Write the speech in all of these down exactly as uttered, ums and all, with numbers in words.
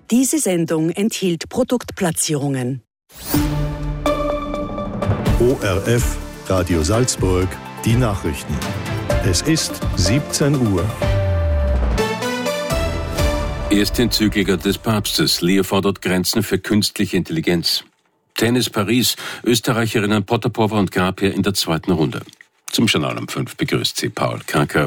Diese Sendung enthielt Produktplatzierungen. O R F, Radio Salzburg, die Nachrichten. Es ist siebzehn Uhr. Erste Enzyklika des Papstes. Leo fordert Grenzen für künstliche Intelligenz. Tennis Paris. Österreicherinnen Potapova und Grapher in der zweiten Runde. Zum Journal um fünf begrüßt sie Paul Karker.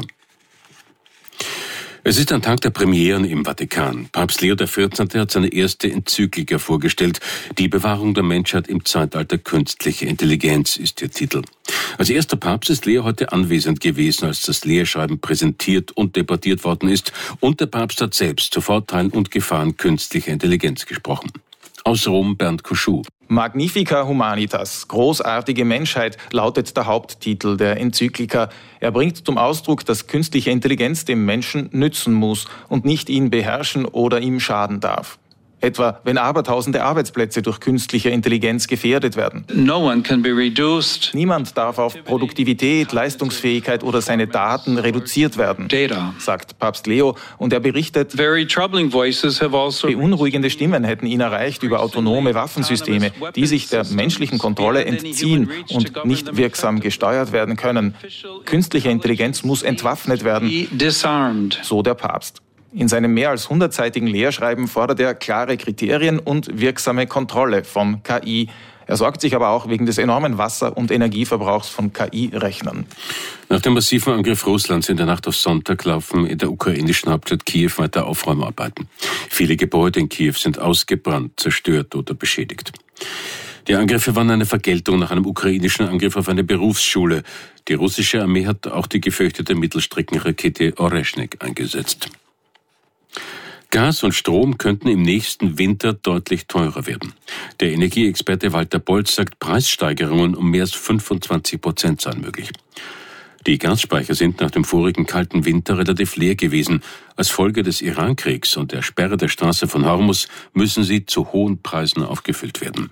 Es ist ein Tag der Premieren im Vatikan. Papst Leo der vierzehnte hat seine erste Enzyklika vorgestellt. Die Bewahrung der Menschheit im Zeitalter künstliche Intelligenz ist ihr Titel. Als erster Papst ist Leo heute anwesend gewesen, als das Lehrschreiben präsentiert und debattiert worden ist. Und der Papst hat selbst zu Vorteilen und Gefahren künstlicher Intelligenz gesprochen. Aus Rom Bernd Kuschuh. Magnifica Humanitas, großartige Menschheit, lautet der Haupttitel der Enzyklika. Er bringt zum Ausdruck, dass künstliche Intelligenz dem Menschen nützen muss und nicht ihn beherrschen oder ihm schaden darf. Etwa, wenn abertausende Arbeitsplätze durch künstliche Intelligenz gefährdet werden. No one can be reduced. Niemand darf auf Produktivität, Leistungsfähigkeit oder seine Daten reduziert werden, Data. sagt Papst Leo. Und er berichtet, Very troubling voices have also beunruhigende Stimmen hätten ihn erreicht über autonome Waffensysteme, die sich der menschlichen Kontrolle entziehen und nicht wirksam gesteuert werden können. Künstliche Intelligenz muss entwaffnet werden, disarmed. so der Papst. In seinem mehr als hundertseitigen Lehrschreiben fordert er klare Kriterien und wirksame Kontrolle von K I. Er sorgt sich aber auch wegen des enormen Wasser- und Energieverbrauchs von K I-Rechnern. Nach dem massiven Angriff Russlands in der Nacht auf Sonntag laufen in der ukrainischen Hauptstadt Kiew weiter Aufräumarbeiten. Viele Gebäude in Kiew sind ausgebrannt, zerstört oder beschädigt. Die Angriffe waren eine Vergeltung nach einem ukrainischen Angriff auf eine Berufsschule. Die russische Armee hat auch die gefürchtete Mittelstreckenrakete Oreshnik eingesetzt. Gas und Strom könnten im nächsten Winter deutlich teurer werden. Der Energieexperte Walter Bolz sagt, Preissteigerungen um mehr als fünfundzwanzig Prozent seien möglich. Die Gasspeicher sind nach dem vorigen kalten Winter relativ leer gewesen. Als Folge des Irankriegs und der Sperre der Straße von Hormuz müssen sie zu hohen Preisen aufgefüllt werden.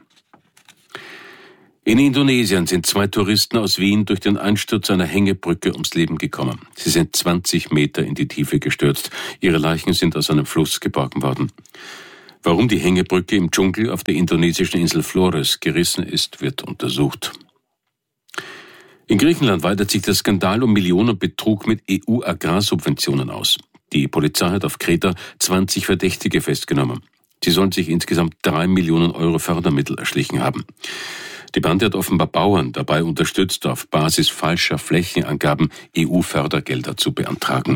In Indonesien sind zwei Touristen aus Wien durch den Einsturz einer Hängebrücke ums Leben gekommen. Sie sind zwanzig Meter in die Tiefe gestürzt. Ihre Leichen sind aus einem Fluss geborgen worden. Warum die Hängebrücke im Dschungel auf der indonesischen Insel Flores gerissen ist, wird untersucht. In Griechenland weitet sich der Skandal um Millionenbetrug mit E U-Agrarsubventionen aus. Die Polizei hat auf Kreta zwanzig Verdächtige festgenommen. Sie sollen sich insgesamt drei Millionen Euro Fördermittel erschlichen haben. Die Bande hat offenbar Bauern dabei unterstützt, auf Basis falscher Flächenangaben E U-Fördergelder zu beantragen.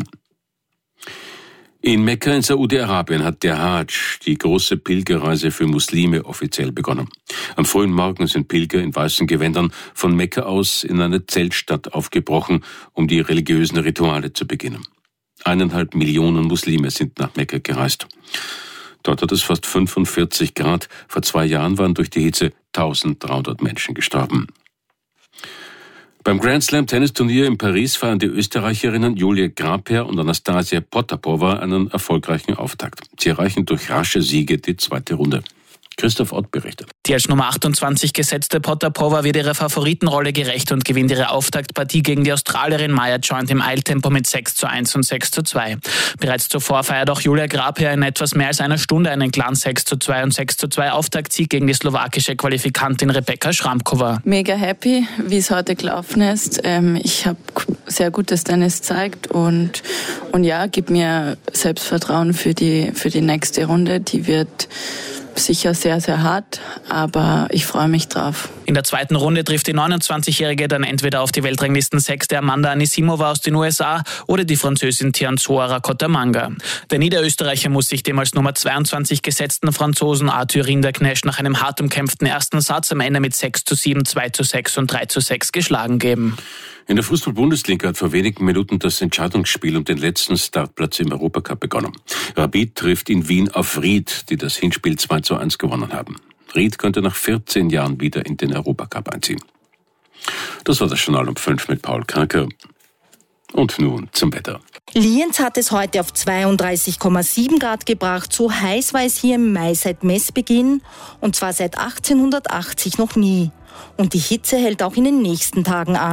In Mekka in Saudi-Arabien hat der Hadsch, die große Pilgerreise für Muslime, offiziell begonnen. Am frühen Morgen sind Pilger in weißen Gewändern von Mekka aus in eine Zeltstadt aufgebrochen, um die religiösen Rituale zu beginnen. Eineinhalb Millionen Muslime sind nach Mekka gereist. Dort hat es fast fünfundvierzig Grad. Vor zwei Jahren waren durch die Hitze dreizehnhundert Menschen gestorben. Beim Grand Slam Tennisturnier in Paris feiern die Österreicherinnen Julia Grapher und Anastasia Potapova einen erfolgreichen Auftakt. Sie erreichen durch rasche Siege die zweite Runde. Christoph Ott berichtet. Die als Nummer achtundzwanzig gesetzte Potapova wird ihrer Favoritenrolle gerecht und gewinnt ihre Auftaktpartie gegen die Australierin Maya Joint im Eiltempo mit sechs zu eins und sechs zu zwei. Bereits zuvor feiert auch Julia Grapher in etwas mehr als einer Stunde einen klaren sechs zu zwei und sechs zu zwei Auftaktsieg gegen die slowakische Qualifikantin Rebeka Schramkova. Mega happy, wie es heute gelaufen ist. Ich habe sehr gutes Tennis gezeigt und, und ja, gibt mir Selbstvertrauen für die, für die nächste Runde. Die wird sicher sehr, sehr hart, aber ich freue mich drauf. In der zweiten Runde trifft die neunundzwanzigjährige dann entweder auf die Weltranglistensechste Amanda Anisimova aus den U S A oder die Französin Tianzhua Rakotomanga. Der Niederösterreicher muss sich dem als Nummer zweiundzwanzig gesetzten Franzosen Arthur Rinderknecht nach einem hart umkämpften ersten Satz am Ende mit sechs zu sieben, zwei zu sechs und drei zu sechs geschlagen geben. In der Fußball-Bundesliga hat vor wenigen Minuten das Entscheidungsspiel um den letzten Startplatz im Europacup begonnen. Rapid trifft in Wien auf Ried, die das Hinspiel zwei zu eins gewonnen haben. Ried könnte nach vierzehn Jahren wieder in den Europacup einziehen. Das war das Journal um fünf mit Paul Karker. Und nun zum Wetter. Lienz hat es heute auf zweiunddreißig Komma sieben Grad gebracht. So heiß war es hier im Mai seit Messbeginn und zwar seit achtzehnhundertachtzig noch nie. Und die Hitze hält auch in den nächsten Tagen an.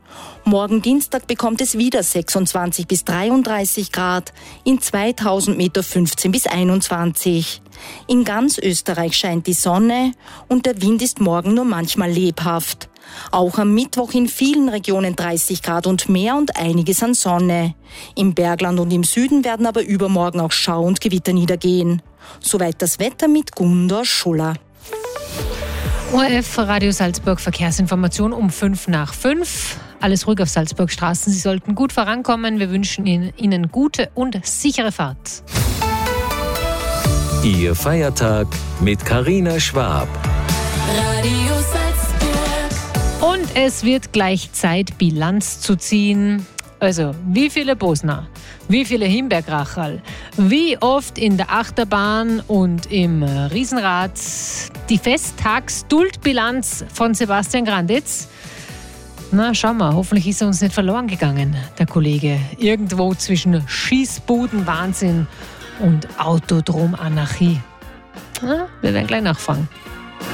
Morgen Dienstag bekommt es wieder sechsundzwanzig bis dreiunddreißig Grad, in zweitausend Meter fünfzehn bis einundzwanzig. In ganz Österreich scheint die Sonne und der Wind ist morgen nur manchmal lebhaft. Auch am Mittwoch in vielen Regionen dreißig Grad und mehr und einiges an Sonne. Im Bergland und im Süden werden aber übermorgen auch Schau- und Gewitter niedergehen. Soweit das Wetter mit Gundor Schuller. O R F Radio Salzburg Verkehrsinformation um fünf nach fünf. Alles ruhig auf Salzburg Straßen. Sie sollten gut vorankommen. Wir wünschen Ihnen, Ihnen gute und sichere Fahrt. Ihr Feiertag mit Carina Schwab. Radio Salzburg. Und es wird gleich Zeit, Bilanz zu ziehen. Also, wie viele Bosner, wie viele Himbeerkracherl, wie oft in der Achterbahn und im Riesenrad. Die Festtagsduldbilanz von Sebastian Granditz. Na, schauen wir, hoffentlich ist er uns nicht verloren gegangen, der Kollege. Irgendwo zwischen Schießbudenwahnsinn und Autodromanarchie. Na, wir werden gleich nachfragen.